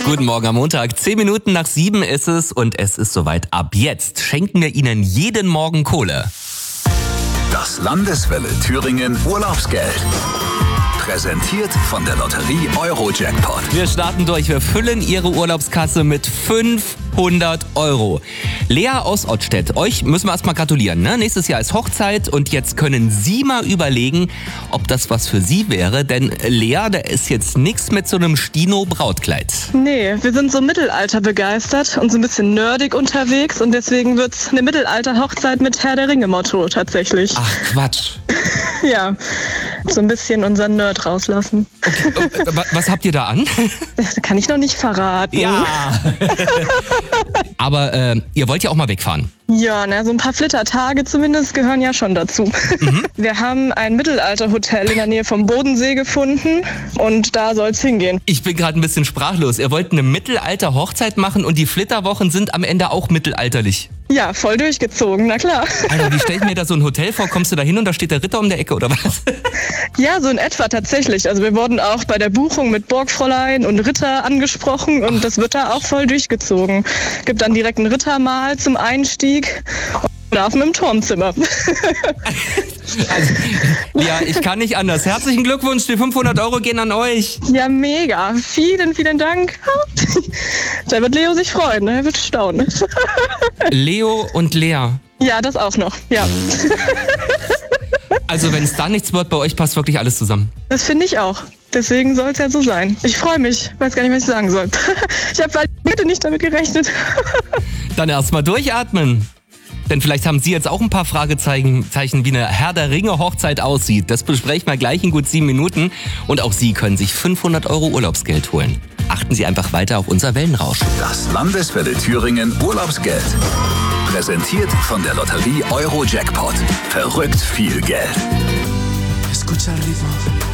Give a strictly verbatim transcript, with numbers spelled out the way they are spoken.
Guten Morgen am Montag. Zehn Minuten nach sieben ist es und es ist soweit. Ab jetzt schenken wir Ihnen jeden Morgen Kohle. Das Landeswelle Thüringen Urlaubsgeld. Präsentiert von der Lotterie Euro-Jackpot. Wir starten durch. Wir füllen Ihre Urlaubskasse mit fünfhundert Euro. Lea aus Ottstedt, euch müssen wir erstmal gratulieren. Ne? Nächstes Jahr ist Hochzeit und jetzt können Sie mal überlegen, ob das was für Sie wäre. Denn Lea, da ist jetzt nichts mit so einem Stino-Brautkleid. Nee, wir sind so Mittelalter begeistert und so ein bisschen nerdig unterwegs. Und deswegen wird's eine Mittelalter-Hochzeit mit Herr der Ringe-Motto tatsächlich. Ach, Quatsch. Ja, so ein bisschen unseren Nerd rauslassen. Okay, was habt ihr da an? Das kann ich noch nicht verraten. Ja. Aber äh, ihr wollt ja auch mal wegfahren. Ja, na, so ein paar Flittertage zumindest gehören ja schon dazu. Mhm. Wir haben ein Mittelalterhotel in der Nähe vom Bodensee gefunden und da soll's hingehen. Ich bin gerade ein bisschen sprachlos. Ihr wollt eine Mittelalter-Hochzeit machen und die Flitterwochen sind am Ende auch mittelalterlich. Ja, voll durchgezogen, na klar. Alter, wie stell ich mir da so ein Hotel vor? Kommst du da hin und da steht der Ritter um der Ecke oder was? Ja, so in etwa tatsächlich. Also wir wurden auch bei der Buchung mit Burgfräulein und Ritter angesprochen und das wird da auch voll durchgezogen. Gibt dann direkt ein Rittermahl zum Einstieg und schlafen im Turmzimmer. Also, ja, ich kann nicht anders. Herzlichen Glückwunsch, die fünfhundert Euro gehen an euch. Ja, mega. Vielen, vielen Dank. Da wird Leo sich freuen, ne? Er wird staunen. Leo und Lea. Ja, das auch noch, ja. Also wenn es da nichts wird, bei euch passt wirklich alles zusammen. Das finde ich auch. Deswegen soll es ja so sein. Ich freue mich. Weiß gar nicht, was ich sagen soll. Ich habe heute nicht damit gerechnet. Dann erstmal durchatmen. Denn vielleicht haben Sie jetzt auch ein paar Fragezeichen, Zeichen, wie eine Herr der Ringe Hochzeit aussieht. Das besprechen wir gleich in gut sieben Minuten. Und auch Sie können sich fünfhundert Euro Urlaubsgeld holen. Achten Sie einfach weiter auf unser Wellenrauschen. Das Landeswelle Thüringen Urlaubsgeld. Präsentiert von der Lotterie Euro-Jackpot. Verrückt viel Geld. Escucha el ritmo.